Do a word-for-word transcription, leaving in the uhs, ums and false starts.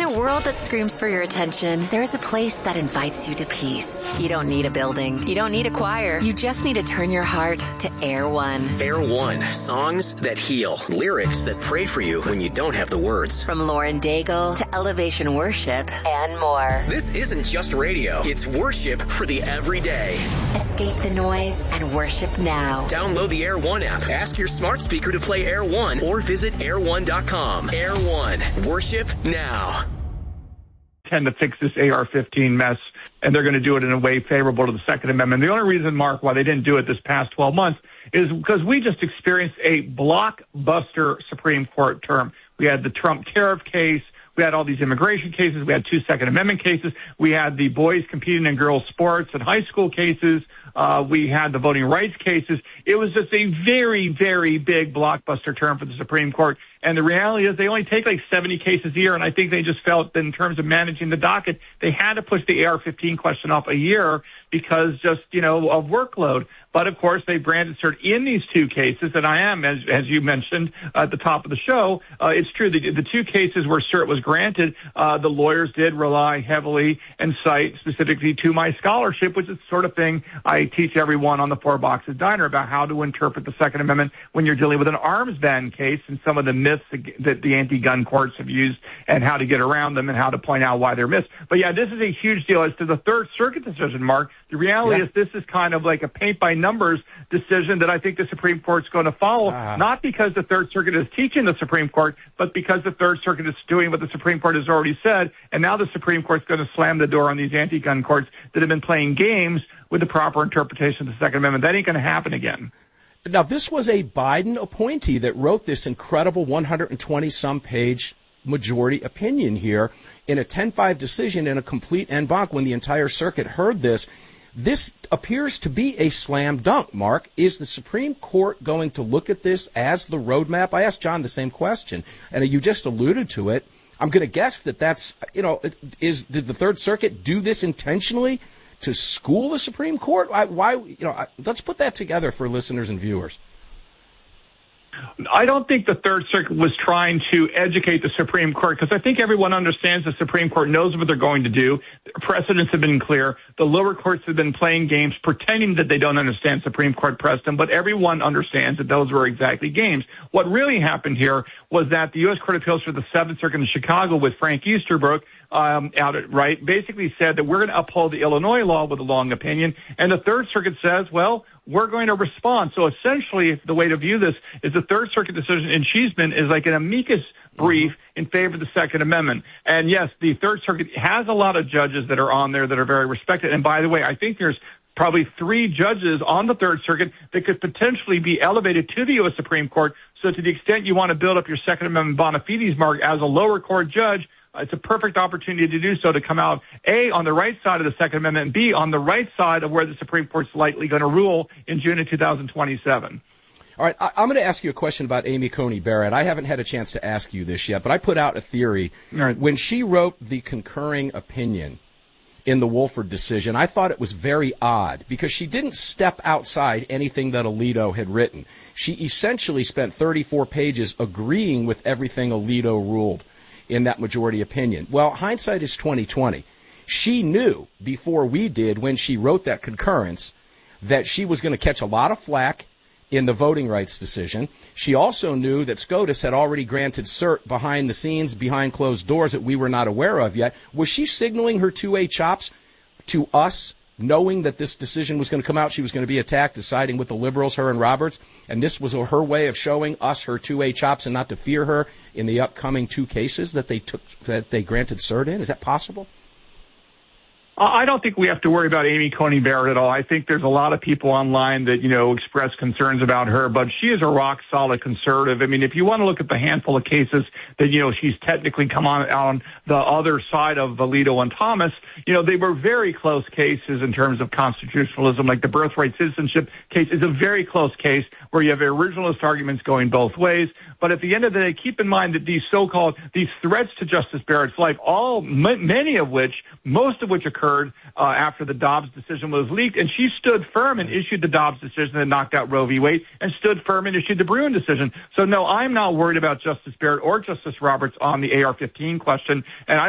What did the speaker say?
a world that screams for your attention, there is a place that invites you to peace. You don't need a building. You don't need a choir. You just need to turn your heart to Air One. Air One. Songs that heal. Lyrics that pray for you when you don't have the words. From Lauren Daigle to Elevation Worship and more. This isn't just radio. It's worship for the everyday. Escape the noise and worship now. Download the Air One app. Ask your smart speaker to play Air One or visit air one dot com. Air One. Worship now. Tend to fix this A R fifteen mess, and they're going to do it in a way favorable to the Second Amendment. The only reason, Mark, why they didn't do it this past twelve months is because we just experienced a blockbuster Supreme Court term. We had the Trump tariff case. We had all these immigration cases. We had two Second Amendment cases. We had the boys competing in girls' sports and high school cases. Uh, we had the voting rights cases. It was just a very, very big blockbuster term for the Supreme Court. And the reality is they only take like seventy cases a year, and I think they just felt that in terms of managing the docket, they had to push the A R fifteen question off a year because just, you know, of workload. But, of course, they branded cert in these two cases, and I am, as as you mentioned at the top of the show, uh, it's true. The, the two cases where cert was granted, uh, the lawyers did rely heavily and cite specifically to my scholarship, which is the sort of thing I teach everyone on the Four Boxes Diner about how to interpret the Second Amendment when you're dealing with an arms ban case and some of the myths that the anti-gun courts have used and how to get around them and how to point out why they're myths. But, yeah, this is a huge deal. As to the Third Circuit decision, Mark, the reality yeah. is this is kind of like a paint-by-numbers decision that I think the Supreme Court's going to follow, uh, not because the Third Circuit is teaching the Supreme Court, but because the Third Circuit is doing what the Supreme Court has already said, and now the Supreme Court's going to slam the door on these anti-gun courts that have been playing games with the proper interpretation of the Second Amendment. That ain't going to happen again. Now, this was a Biden appointee that wrote this incredible one hundred twenty-some page majority opinion here in a ten five decision in a complete en banc when the entire circuit heard this. This appears to be a slam dunk, Mark. Is the Supreme Court going to look at this as the roadmap? I asked John the same question, and you just alluded to it. I'm going to guess that that's, you know, is did the Third Circuit do this intentionally to school the Supreme Court? Why, why you know, let's put that together for listeners and viewers. I don't think the Third Circuit was trying to educate the Supreme Court because I think everyone understands the Supreme Court knows what they're going to do. Precedents have been clear. The lower courts have been playing games, pretending that they don't understand Supreme Court precedent, but everyone understands that those were exactly games. What really happened here was that the U S Court of Appeals for the Seventh Circuit in Chicago with Frank Easterbrook um, out at right basically said that we're going to uphold the Illinois law with a long opinion, and the Third Circuit says, well, we're going to respond. So essentially, the way to view this is the Third Circuit decision in Cheeseman is like an amicus brief in favor of the Second Amendment. And yes, the Third Circuit has a lot of judges that are on there that are very respected. And by the way, I think there's probably three judges on the Third Circuit that could potentially be elevated to the U S Supreme Court. So to the extent you want to build up your Second Amendment bona fides, Mark, as a lower court judge, it's a perfect opportunity to do so, to come out, A, on the right side of the Second Amendment, and B, on the right side of where the Supreme Court's likely going to rule in June of two thousand twenty-seven. All right, I, I'm going to ask you a question about Amy Coney Barrett. I haven't had a chance to ask you this yet, but I put out a theory. Right. When she wrote the concurring opinion in the Wolford decision, I thought it was very odd because she didn't step outside anything that Alito had written. She essentially spent thirty-four pages agreeing with everything Alito ruled in that majority opinion. Well, hindsight is twenty twenty. She knew before we did, when she wrote that concurrence, that she was going to catch a lot of flack in the voting rights decision. She also knew that SCOTUS had already granted cert behind the scenes, behind closed doors that we were not aware of yet. Was she signaling her two A chops to us, knowing that this decision was going to come out, she was going to be attacked, deciding with the liberals, her and Roberts, and this was her way of showing us her two A chops and not to fear her in the upcoming two cases that they took, that they granted cert in? Is that possible? I don't think we have to worry about Amy Coney Barrett at all. I think there's a lot of people online that, you know, express concerns about her, but she is a rock-solid conservative. I mean, if you want to look at the handful of cases that, you know, she's technically come on, on the other side of Alito and Thomas, you know, they were very close cases in terms of constitutionalism. Like the birthright citizenship case is a very close case where you have originalist arguments going both ways. But at the end of the day, keep in mind that these so-called, these threats to Justice Barrett's life, all, m- many of which, most of which occurred Uh, after the Dobbs decision was leaked, and she stood firm and issued the Dobbs decision that knocked out Roe v. Wade, and stood firm and issued the Bruen decision. So, no, I'm not worried about Justice Barrett or Justice Roberts on the A R fifteen question, and I